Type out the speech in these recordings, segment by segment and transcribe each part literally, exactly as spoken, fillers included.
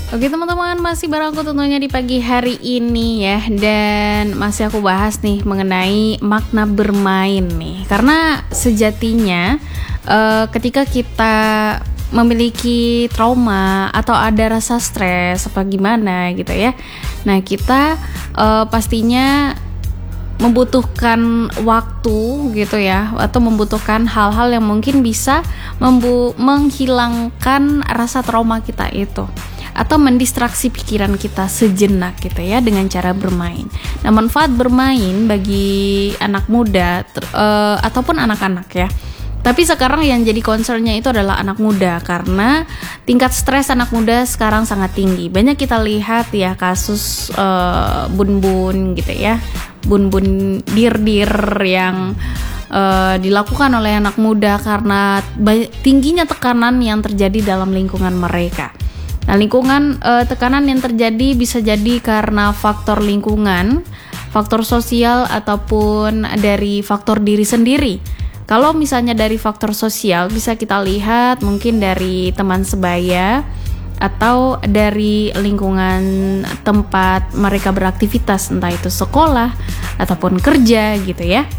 Oke teman-teman, masih bareng aku tentunya di pagi hari ini ya. Dan masih aku bahas nih mengenai makna bermain nih. Karena sejatinya uh, ketika kita memiliki trauma atau ada rasa stres apa gimana gitu ya, nah kita uh, pastinya membutuhkan waktu gitu ya, atau membutuhkan hal-hal yang mungkin bisa membu- menghilangkan rasa trauma kita itu, atau mendistraksi pikiran kita sejenak gitu ya dengan cara bermain. Nah, manfaat bermain bagi anak muda ter, uh, ataupun anak-anak ya. Tapi sekarang yang jadi concernnya itu adalah anak muda, karena tingkat stres anak muda sekarang sangat tinggi. Banyak kita lihat ya kasus uh, bun-bun gitu ya, bun-bun dir-dir yang uh, dilakukan oleh anak muda karena bay- tingginya tekanan yang terjadi dalam lingkungan mereka. Nah, lingkungan uh, tekanan yang terjadi bisa jadi karena faktor lingkungan, faktor sosial, ataupun dari faktor diri sendiri. Kalau misalnya dari faktor sosial, bisa kita lihat mungkin dari teman sebaya atau dari lingkungan tempat mereka beraktivitas, entah itu sekolah ataupun kerja gitu ya.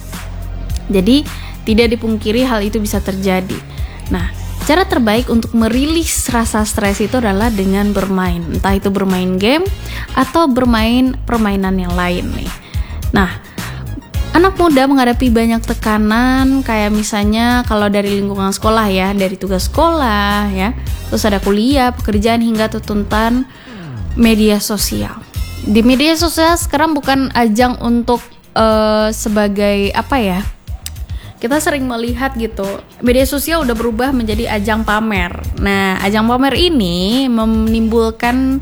Jadi tidak dipungkiri hal itu bisa terjadi. Nah, cara terbaik untuk merilis rasa stres itu adalah dengan bermain, entah itu bermain game atau bermain permainan yang lain nih. Nah, anak muda menghadapi banyak tekanan, kayak misalnya kalau dari lingkungan sekolah ya, dari tugas sekolah ya, terus ada kuliah, pekerjaan, hingga tuntutan media sosial. Di media sosial sekarang bukan ajang untuk uh, sebagai apa ya, kita sering melihat gitu, media sosial udah berubah menjadi ajang pamer. Nah, ajang pamer ini menimbulkan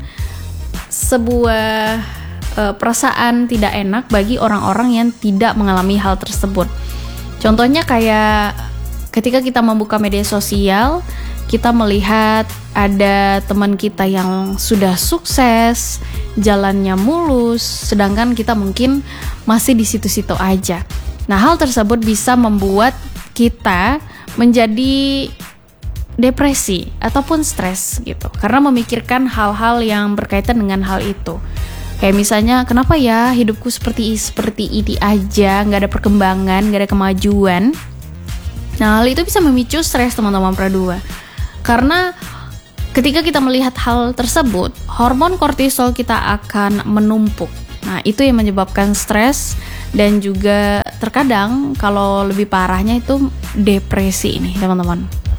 sebuah Uh, perasaan tidak enak bagi orang-orang yang tidak mengalami hal tersebut. Contohnya kayak ketika kita membuka media sosial, kita melihat ada teman kita yang sudah sukses, jalannya mulus, sedangkan kita mungkin masih di situ-situ aja. Nah, hal tersebut bisa membuat kita menjadi depresi ataupun stres gitu, karena memikirkan hal-hal yang berkaitan dengan hal itu. Kayak misalnya, kenapa ya hidupku seperti seperti ini aja, nggak ada perkembangan, nggak ada kemajuan. Nah, hal itu bisa memicu stres teman-teman Pradua. Karena ketika kita melihat hal tersebut, hormon kortisol kita akan menumpuk. Nah, itu yang menyebabkan stres, dan juga terkadang kalau lebih parahnya itu depresi ini teman-teman.